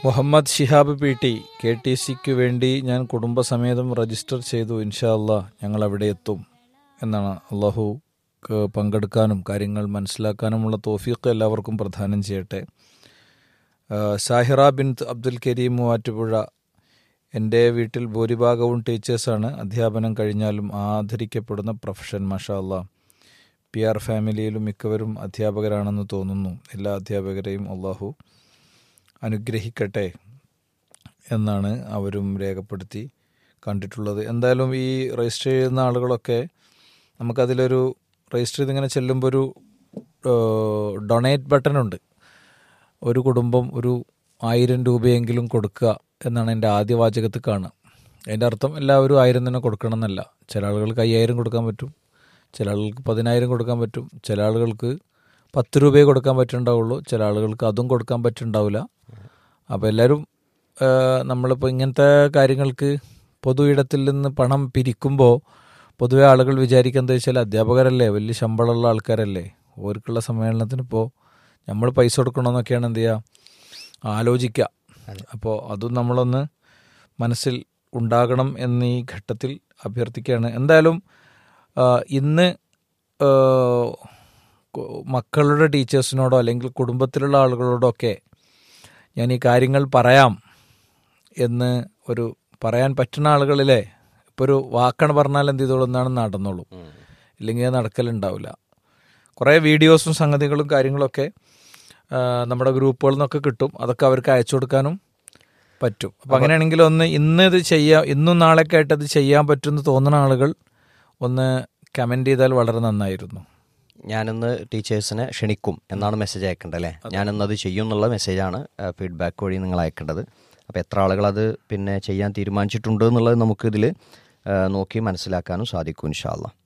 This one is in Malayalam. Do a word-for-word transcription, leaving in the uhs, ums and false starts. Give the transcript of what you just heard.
Muhammad Shihab P T, K T സിക്ക് വേണ്ടി ഞാൻ കുടുംബസമേതം രജിസ്റ്റർ ചെയ്തു. ഇൻഷാ അല്ലാഹ് ഞങ്ങൾ അവിടെ എത്തും എന്നാണ്. അള്ളാഹു പങ്കെടുക്കാനും കാര്യങ്ങൾ മനസ്സിലാക്കാനുമുള്ള തൗഫീഖ് എല്ലാവർക്കും പ്രദാനം ചെയ്യട്ടെ. സാഹിറ ബിൻ അബ്ദുൽ കരീം മൂവാറ്റുപുഴ, എൻ്റെ വീട്ടിൽ ഭൂരിഭാഗവും ടീച്ചേഴ്സാണ്. അധ്യാപനം കഴിഞ്ഞാലും ആദരിക്കപ്പെടുന്ന പ്രൊഫഷൻ. മാഷാ അല്ലാഹ്. പി ആർ ഫാമിലിയിലും മിക്കവരും അധ്യാപകരാണെന്ന് തോന്നുന്നു. എല്ലാ അധ്യാപകരെയും അള്ളാഹു അനുഗ്രഹിക്കട്ടെ എന്നാണ് അവരും രേഖപ്പെടുത്തി കണ്ടിട്ടുള്ളത്. എന്തായാലും ഈ രജിസ്റ്റർ ചെയ്യുന്ന ആളുകളൊക്കെ നമുക്കതിലൊരു രജിസ്റ്റർ ചെയ്തിങ്ങനെ ചെല്ലുമ്പോൾ ഒരു ഡൊണേറ്റ് ബട്ടണുണ്ട്. ഒരു കുടുംബം ഒരു ആയിരം രൂപയെങ്കിലും കൊടുക്കുക എന്നാണ് എൻ്റെ ആദ്യ വാചകത്തിൽ കാണുക. അതിൻ്റെ അർത്ഥം എല്ലാവരും ആയിരം തന്നെ കൊടുക്കണം എന്നല്ല. ചില ആളുകൾക്ക് അയ്യായിരം കൊടുക്കാൻ പറ്റും, ചില ആളുകൾക്ക് പതിനായിരം കൊടുക്കാൻ പറ്റും, ചില ആളുകൾക്ക് പത്ത് രൂപയെ കൊടുക്കാൻ പറ്റുന്നുണ്ടാവുള്ളൂ, ചില ആളുകൾക്ക് അതും കൊടുക്കാൻ പറ്റുന്നുണ്ടാവില്ല. അപ്പോൾ എല്ലാവരും നമ്മളിപ്പോൾ ഇങ്ങനത്തെ കാര്യങ്ങൾക്ക് പൊതു ഇടത്തിൽ നിന്ന് പണം പിരിക്കുമ്പോൾ പൊതുവെ ആളുകൾ വിചാരിക്കുക എന്താ വെച്ചാൽ അധ്യാപകരല്ലേ, വലിയ ശമ്പളമുള്ള ആൾക്കാരല്ലേ, ഓർക്കുള്ള സമ്മേളനത്തിനിപ്പോൾ നമ്മൾ പൈസ കൊടുക്കണമെന്നൊക്കെയാണ് എന്ത് ചെയ്യുക ആലോചിക്കുക. അപ്പോൾ അതും നമ്മളൊന്ന് മനസ്സിൽ ഉണ്ടാകണം എന്നീ ഘട്ടത്തിൽ അഭ്യർത്ഥിക്കുകയാണ്. എന്തായാലും ഇന്ന് മക്കളുടെ ടീച്ചേഴ്സിനോടോ അല്ലെങ്കിൽ കുടുംബത്തിലുള്ള ആളുകളോടോ ഒക്കെ ഞാൻ ഈ കാര്യങ്ങൾ പറയാം എന്ന് ഒരു പറയാൻ പറ്റുന്ന ആളുകളിലെ ഇപ്പോൾ ഒരു വാക്കാണ് പറഞ്ഞാൽ എന്ത് ചെയ്തോളൂ എന്നാണ് നടന്നോളൂ, ഇല്ലെങ്കിൽ അത് നടക്കലുണ്ടാവില്ല. കുറേ വീഡിയോസും സംഗതികളും കാര്യങ്ങളൊക്കെ നമ്മുടെ ഗ്രൂപ്പുകളിൽ നിന്നൊക്കെ കിട്ടും. അതൊക്കെ അവർക്ക് അയച്ചു കൊടുക്കാനും പറ്റും. അപ്പം അങ്ങനെയാണെങ്കിൽ ഒന്ന് ഇന്ന് ഇത് ചെയ്യാം, ഇന്നും നാളെയൊക്കെ ആയിട്ട് അത് ചെയ്യാൻ പറ്റുമെന്ന് തോന്നുന്ന ആളുകൾ ഒന്ന് കമൻറ്റ് ചെയ്താൽ വളരെ നന്നായിരുന്നു. ഞാനിന്ന് ടീച്ചേഴ്സിനെ ക്ഷണിക്കും എന്നാണ് മെസ്സേജ് അയക്കേണ്ടത് അല്ലേ? ഞാനിന്ന് അത് ചെയ്യും എന്നുള്ള മെസ്സേജാണ് ഫീഡ്ബാക്ക് വഴി നിങ്ങൾ അയക്കേണ്ടത്. അപ്പോൾ എത്ര ആളുകളത് പിന്നെ ചെയ്യാൻ തീരുമാനിച്ചിട്ടുണ്ട് എന്നുള്ളത് നമുക്കിതിൽ നോക്കി മനസ്സിലാക്കാനും സാധിക്കും ഇൻഷാ അല്ലാഹ്.